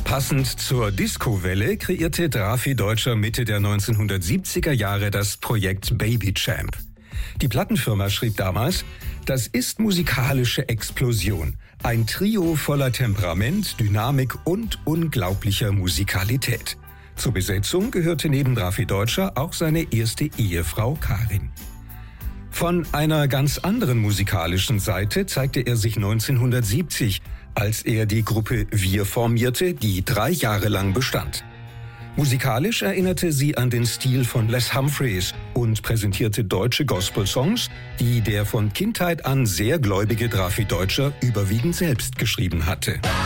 Passend zur Disco-Welle kreierte Drafi Deutscher Mitte der 1970er Jahre das Projekt Baby Champ. Die Plattenfirma schrieb damals: Das ist musikalische Explosion. Ein Trio voller Temperament, Dynamik und unglaublicher Musikalität. Zur Besetzung gehörte neben Drafi Deutscher auch seine erste Ehefrau Karin. Von einer ganz anderen musikalischen Seite zeigte er sich 1970, als er die Gruppe Wir formierte, die 3 Jahre lang bestand. Musikalisch erinnerte sie an den Stil von Les Humphreys und präsentierte deutsche Gospel-Songs, die der von Kindheit an sehr gläubige Drafi Deutscher überwiegend selbst geschrieben hatte.